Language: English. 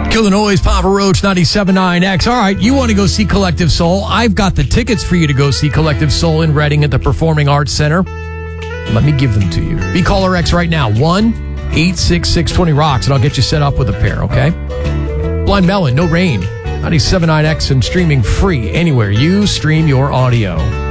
Kill the Noise, Papa Roach, 97.9X. All right, you want to go see Collective Soul? I've got the tickets for you to go see Collective Soul in Reading at the Performing Arts Center. Let me give them to you. Be caller X right now, 1-866-20-ROCKS, and I'll get you set up with a pair, okay? Blind Melon, No Rain, 97.9X, and streaming free anywhere you stream your audio.